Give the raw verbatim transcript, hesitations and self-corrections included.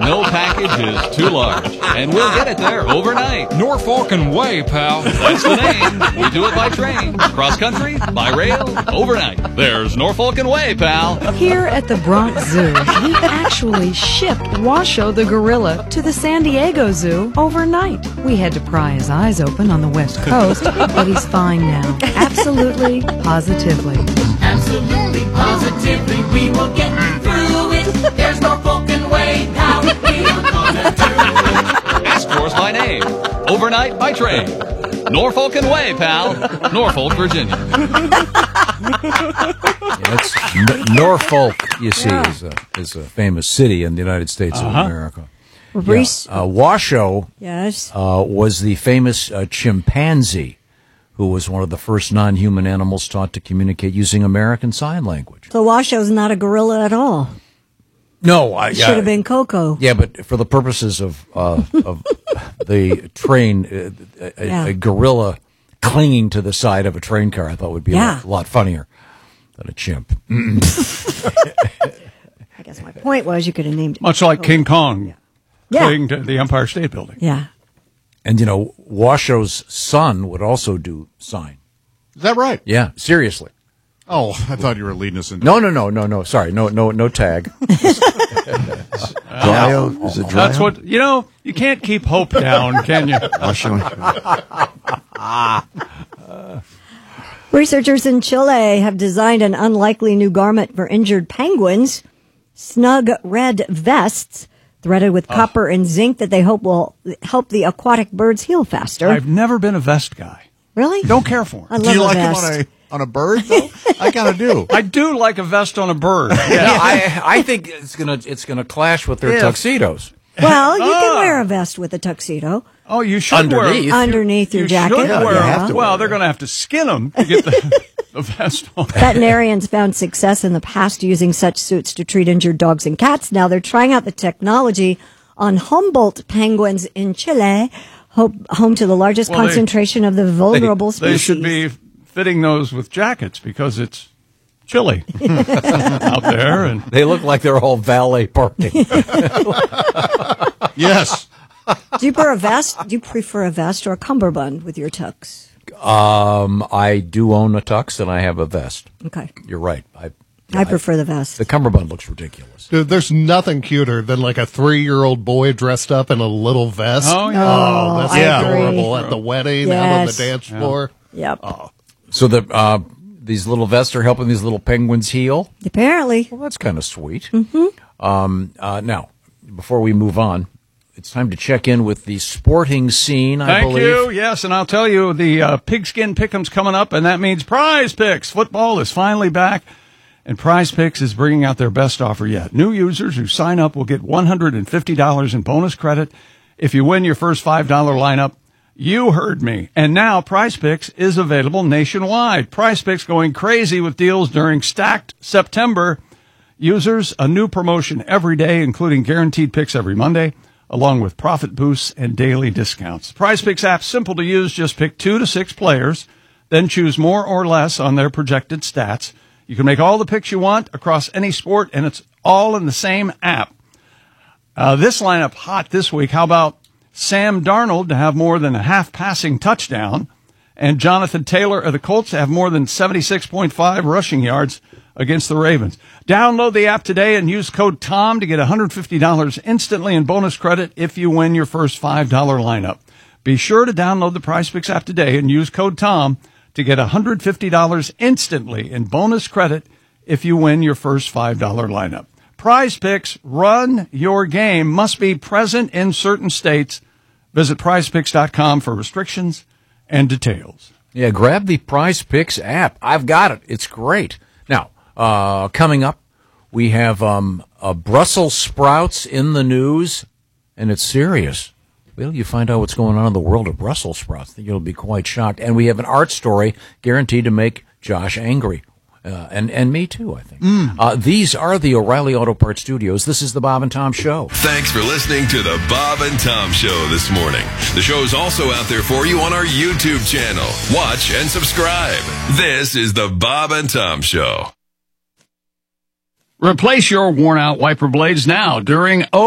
No package is too large, and we'll get it there overnight. Norfolk and Way, pal. That's the name. We do it by train, cross country, by rail, overnight. There's Norfolk and Way, pal. Here at the Bronx Zoo, we actually shipped Washoe the gorilla to the San Diego Zoo overnight. We had to pry his eyes open on the West Coast, but he's fine now. Absolutely, positively. Absolutely, positively, we will get through it. There's Norfolk and Way, pal. We are gonna do it. Ask for us by name, overnight by train. Norfolk and Way, pal. Norfolk, Virginia. Yeah, it's N- Norfolk, you see, yeah. is, a, is a famous city in the United States uh-huh. of America. Reese, yeah. uh, Washoe yes. uh, was the famous uh, chimpanzee who was one of the first non-human animals taught to communicate using American Sign Language. So Washoe's not a gorilla at all. No, I should have been Coco. Yeah, but for the purposes of uh, of the train, uh, a, yeah. a gorilla clinging to the side of a train car, I thought would be yeah. a, lot, a lot funnier than a chimp. I guess my point was you could have named it much like King Kong, yeah. clinging to the Empire State Building. Yeah, and you know, Washoe's son would also do sign. Is that right? Yeah, seriously. Oh, I thought you were leading us into. No, no, no, no, no. Sorry, no, no, no tag. Dryo? Is it Dryo? That's what you know. You can't keep hope down, can you? Researchers in Chile have designed an unlikely new garment for injured penguins: snug red vests threaded with oh. copper and zinc that they hope will help the aquatic birds heal faster. I've never been a vest guy. Really? Don't care for them. I love do you a like vest. them on a on a bird though? I kind of do. I do like a vest on a bird. Yeah, yeah I I think it's gonna it's gonna clash with their yeah. tuxedos. Well, you ah. can wear a vest with a tuxedo. Oh, you should underneath wear underneath your you jacket. Should yeah, wear, you have to well, wear they're going to have to skin them to get the, the vest on. Veterinarians found success in the past using such suits to treat injured dogs and cats. Now they're trying out the technology on Humboldt penguins in Chile, home to the largest well, concentration they, of the vulnerable they, species. They should be fitting those with jackets because it's chilly out there, and they look like they're all valet parking. Yes. Do you prefer a vest? Do you prefer a vest or a cummerbund with your tux? Um, I do own a tux and I have a vest. Okay, you're right. I I prefer the vest. The cummerbund looks ridiculous. Dude, there's nothing cuter than like a three-year-old boy dressed up in a little vest. Oh, yeah. Oh, that's I adorable. Agree. At the wedding, yes. out on the dance floor. Yeah. Yep. Oh. So the uh, these little vests are helping these little penguins heal? Apparently. Well, that's kind of sweet. Mm-hmm. Um, uh, now, before we move on, it's time to check in with the sporting scene, I Thank believe. you. Yes, and I'll tell you, the uh, pigskin pick'em's coming up, and that means Prize Picks. Football is finally back, and Prize Picks is bringing out their best offer yet. New users who sign up will get one hundred fifty dollars in bonus credit if you win your first five dollar lineup. You heard me. And now Prize Picks is available nationwide. Prize Picks going crazy with deals during Stacked September. Users, a new promotion every day, including guaranteed picks every Monday, along with profit boosts and daily discounts. Prize Picks app, simple to use. Just pick two to six players, then choose more or less on their projected stats. You can make all the picks you want across any sport, and it's all in the same app. Uh, this lineup hot this week. How about Sam Darnold to have more than a half passing touchdown, and Jonathan Taylor of the Colts to have more than seventy-six point five rushing yards against the Ravens. Download the app today and use code TOM to get one hundred fifty dollars instantly in bonus credit if you win your first five dollar lineup. Be sure to download the Prize Picks app today and use code TOM to get one hundred fifty dollars instantly in bonus credit if you win your first five dollar lineup. Prize Picks, run your game. Must be present in certain states. Visit prize picks dot com for restrictions and details. Yeah, grab the Prize Picks app. I've got it. It's great. Now, uh, coming up, we have um, uh, Brussels sprouts in the news, and it's serious. Well, you find out what's going on in the world of Brussels sprouts. I think you'll be quite shocked. And we have an art story guaranteed to make Josh angry. Uh, and, and me too, I think. Mm. Uh, these are the O'Reilly Auto Parts Studios. This is the Bob and Tom Show. Thanks for listening to the Bob and Tom Show this morning. The show is also out there for you on our YouTube channel. Watch and subscribe. This is the Bob and Tom Show. Replace your worn-out wiper blades now during